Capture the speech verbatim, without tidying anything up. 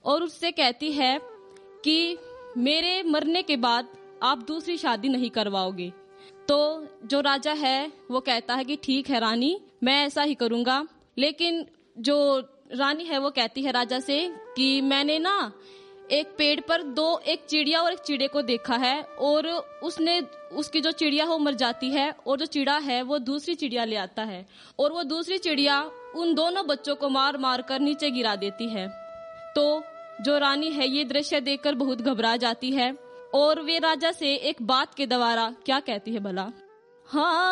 और उससे कहती है कि मेरे मरने के बाद आप दूसरी शादी नहीं करवाओगे। तो जो राजा है वो कहता है कि ठीक है रानी, मैं ऐसा ही करूंगा। लेकिन जो रानी है वो कहती है राजा से कि मैंने ना एक पेड़ पर दो एक चिड़िया और एक चिड़े को देखा है, और उसने उसकी जो चिड़िया है वो मर जाती है और जो चिड़ा है वो दूसरी चिड़िया ले आता है, और वो दूसरी चिड़िया उन दोनों बच्चों को मार मार कर नीचे गिरा देती है। तो जो रानी है ये दृश्य देखकर बहुत घबरा जाती है और वे राजा से एक बात के द्वारा क्या कहती है भला। हाँ